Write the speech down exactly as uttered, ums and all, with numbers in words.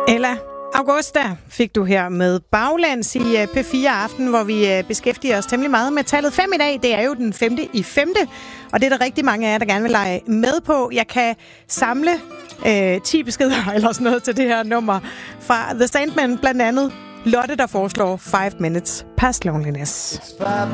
Ella Augusta fik du her med Baglæns i P fire Aften, hvor vi beskæftiger os temmelig meget med tallet fem i dag. Det er jo den femte i femte, og det er der rigtig mange af jer, der gerne vil lege med på. Jeg kan samle øh, ti beskeder eller sådan noget til det her nummer fra The Sandmen, blandt andet Lotte, der foreslår five minutes past loneliness.